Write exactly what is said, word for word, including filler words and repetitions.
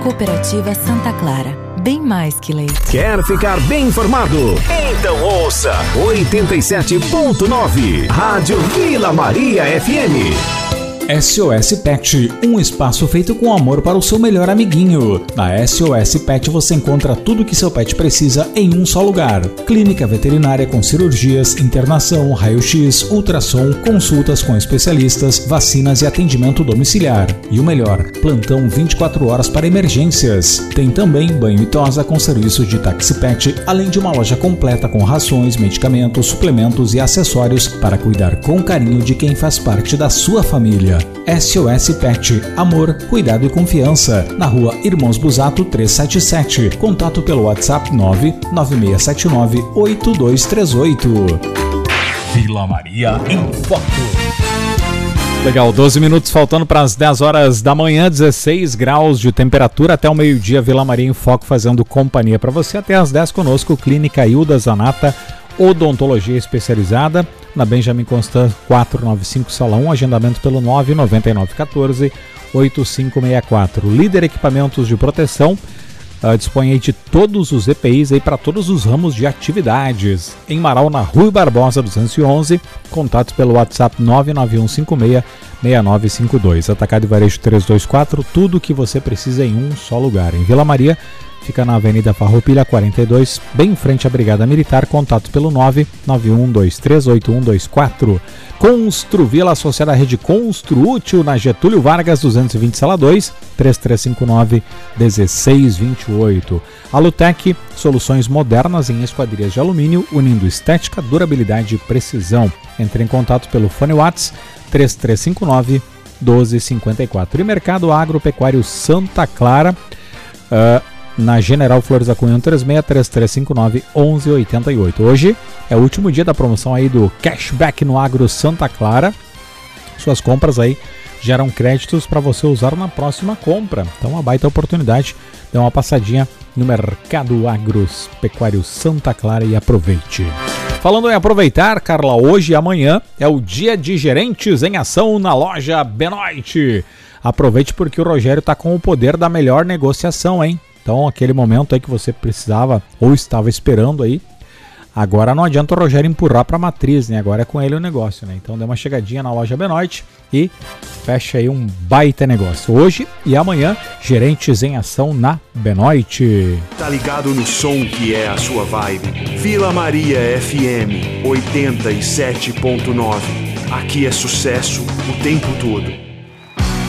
Cooperativa Santa Clara, bem mais que leite. Quer ficar bem informado? Então ouça oitenta e sete ponto nove, Rádio Vila Maria F M. S O S Pet, um espaço feito com amor para o seu melhor amiguinho. Na S O S Pet você encontra tudo o que seu pet precisa em um só lugar. Clínica veterinária com cirurgias, internação, raio-x, ultrassom, consultas com especialistas, vacinas e atendimento domiciliar. E o melhor, plantão vinte e quatro horas para emergências. Tem também banho e tosa com serviço de táxi pet, além de uma loja completa com rações, medicamentos, suplementos e acessórios para cuidar com carinho de quem faz parte da sua família. S O S Pet, amor, cuidado e confiança. Na rua Irmãos Busato trezentos e setenta e sete. Contato pelo WhatsApp nove nove seis sete nove oito dois três oito. Vila Maria em Foco. Legal, doze minutos faltando para as dez horas da manhã, dezesseis graus de temperatura até o meio-dia. Vila Maria em Foco fazendo companhia para você até as dez conosco. Clínica Hilda Zanata, odontologia especializada, na Benjamin Constant quatrocentos e noventa e cinco, sala um, agendamento pelo nove nove nove um quatro oito cinco seis quatro. Líder Equipamentos de Proteção, uh, dispõe aí de todos os E P Is aí para todos os ramos de atividades. Em Marau, na Rui Barbosa duzentos e onze, contatos pelo WhatsApp nove nove um cinco seis seis nove cinco dois. Atacado e Varejo trezentos e vinte e quatro, tudo o que você precisa em um só lugar. Em Vila Maria, fica na Avenida Farroupilha quarenta e dois, bem em frente à Brigada Militar. Contato pelo nove nove um dois três oito um dois quatro. Construvila, associada à rede Construútil, na Getúlio Vargas duzentos e vinte, sala dois, três três cinco nove um seis dois oito. Alutec, soluções modernas em esquadrias de alumínio, unindo estética, durabilidade e precisão. Entre em contato pelo fone WhatsApp três três cinco nove um dois cinco quatro. E Mercado Agropecuário Santa Clara, uh, na General Flores da Cunha três seis três três cinco nove um um oito oito. Hoje é o último dia da promoção aí do Cashback no Agro Santa Clara. Suas compras aí geram créditos para você usar na próxima compra. Então, uma baita oportunidade. Dê uma passadinha no Mercado Agropecuário Santa Clara e aproveite. Falando em aproveitar, Carla, hoje e amanhã é o dia de gerentes em ação na loja Benoit. Aproveite porque o Rogério está com o poder da melhor negociação, hein? Então, aquele momento aí que você precisava ou estava esperando aí, agora não adianta o Rogério empurrar para a matriz, né? Agora é com ele o negócio, né? Então, dê uma chegadinha na loja Benoit e fecha aí um baita negócio. Hoje e amanhã, gerentes em ação na Benoit. Tá ligado no som que é a sua vibe? Vila Maria F M oitenta e sete ponto nove. Aqui é sucesso o tempo todo.